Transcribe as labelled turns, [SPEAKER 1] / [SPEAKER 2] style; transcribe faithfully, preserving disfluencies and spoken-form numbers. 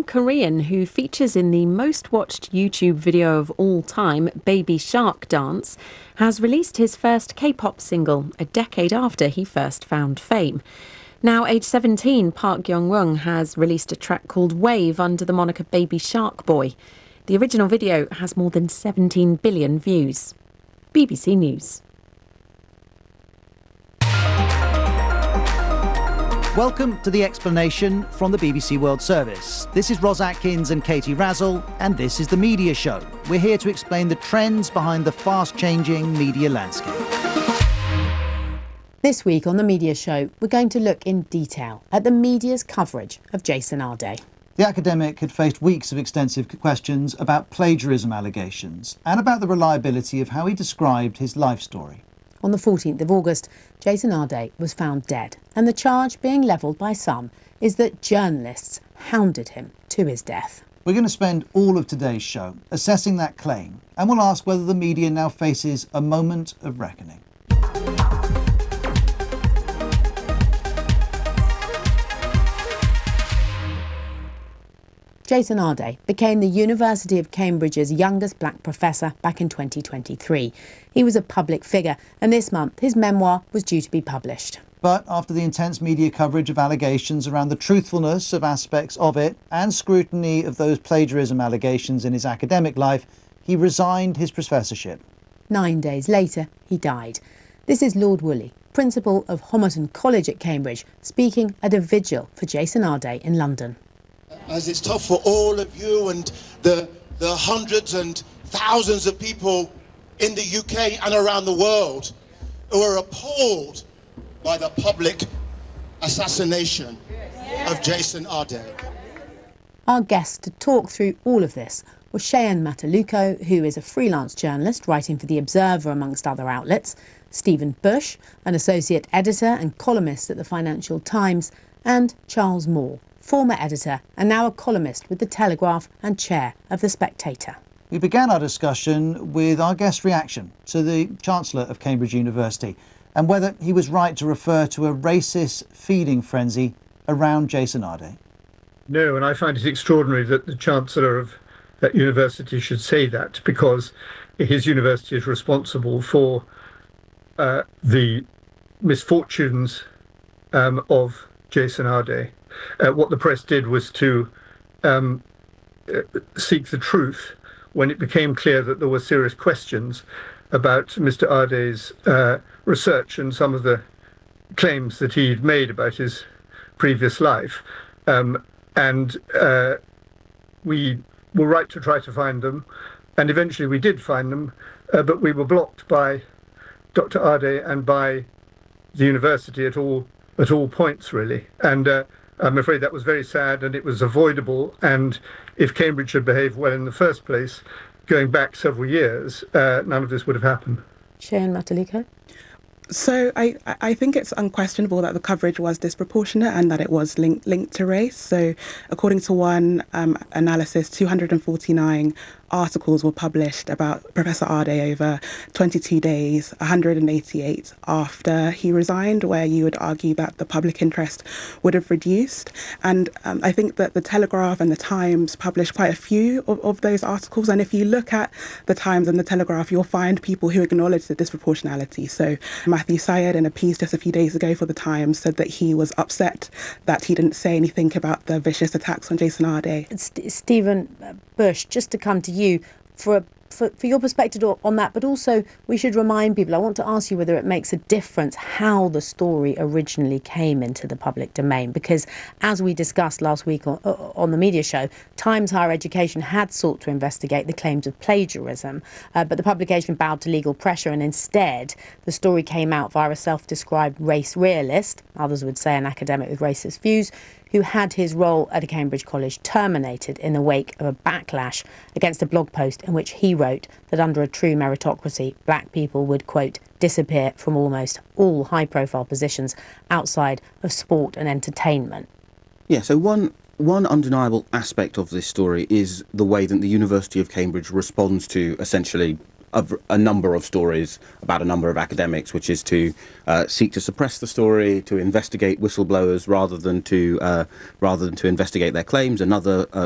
[SPEAKER 1] Korean who features in the most watched YouTube video of all time, Baby Shark Dance, has released his first K-pop single a decade after he first found fame. Now age seventeen, Park Young-won has released a track called Wave under the moniker Baby Shark Boy. The original video has more than seventeen billion views. B B C News.
[SPEAKER 2] Welcome to The Explanation from the B B C World Service. This is Ros Atkins and Katie Razzle, and this is The Media Show. We're here to explain the trends behind the fast-changing media landscape.
[SPEAKER 3] This week on The Media Show, we're going to look in detail at the media's coverage of Jason Arde.
[SPEAKER 2] The academic had faced weeks of extensive questions about plagiarism allegations and about the reliability of how he described his life story.
[SPEAKER 3] On the fourteenth of August, Jason Arde was found dead, and the charge being levelled by some is that journalists hounded him to his death.
[SPEAKER 2] We're going to spend all of today's show assessing that claim, and we'll ask whether the media now faces a moment of reckoning.
[SPEAKER 3] Jason Arde became the University of Cambridge's youngest black professor back in twenty twenty-three. He was a public figure, and this month his memoir was due to be published.
[SPEAKER 2] But after the intense media coverage of allegations around the truthfulness of aspects of it and scrutiny of those plagiarism allegations in his academic life, he resigned his professorship.
[SPEAKER 3] Nine days later, he died. This is Lord Woolley, principal of Homerton College at Cambridge, speaking at a vigil for Jason Arde in London.
[SPEAKER 4] As it's tough for all of you and the, the hundreds and thousands of people in the U K and around the world who are appalled by the public assassination of Jason Arde.
[SPEAKER 3] Our guest to talk through all of this was Cheyenne Mataluko, who is a freelance journalist writing for The Observer amongst other outlets, Stephen Bush, an associate editor and columnist at the Financial Times, and Charles Moore, former editor and now a columnist with The Telegraph and chair of The Spectator.
[SPEAKER 2] We began our discussion with our guest's reaction to the Chancellor of Cambridge University and whether he was right to refer to a racist feeding frenzy around Jason Arde.
[SPEAKER 5] No, and I find it extraordinary that the Chancellor of that university should say that, because his university is responsible for uh, the misfortunes um, of Jason Arde. Uh, what the press did was to um, uh, seek the truth when it became clear that there were serious questions about Mister Arde's uh, research and some of the claims that he'd made about his previous life. Um, and uh, we were right to try to find them, and eventually we did find them, uh, but we were blocked by Doctor Arde and by the university at all at all points, really. And uh, I'm afraid that was very sad, and it was avoidable. And if Cambridge had behaved well in the first place, going back several years, uh, none of this would have happened.
[SPEAKER 3] Cheyenne Mataluko?
[SPEAKER 6] So I, I think it's unquestionable that the coverage was disproportionate and that it was linked linked to race. So according to one um, analysis, two hundred forty-nine articles were published about Professor Arde over twenty-two days, one hundred eighty-eight after he resigned, where you would argue that the public interest would have reduced. And um, I think that the Telegraph and the Times published quite a few of, of those articles. And if you look at the Times and the Telegraph, you'll find people who acknowledge the disproportionality. So Matthew Syed, in a piece just a few days ago for the Times, said that he was upset that he didn't say anything about the vicious attacks on Jason Arde.
[SPEAKER 3] St- Stephen Bush, just to come to you for a For, for your perspective on that, but also we should remind people, I want to ask you whether it makes a difference how the story originally came into the public domain, because as we discussed last week on, on the media show, Times Higher Education had sought to investigate the claims of plagiarism, uh, but the publication bowed to legal pressure, and instead the story came out via a self-described race realist, others would say an academic with racist views, who had his role at a Cambridge college terminated in the wake of a backlash against a blog post in which he wrote that under a true meritocracy, black people would, quote, disappear from almost all high-profile positions outside of sport and entertainment.
[SPEAKER 7] Yeah, so one one undeniable aspect of this story is the way that the University of Cambridge responds to essentially a, a number of stories about a number of academics, which is to uh, seek to suppress the story, to investigate whistleblowers rather than to uh, rather than to investigate their claims. Another uh,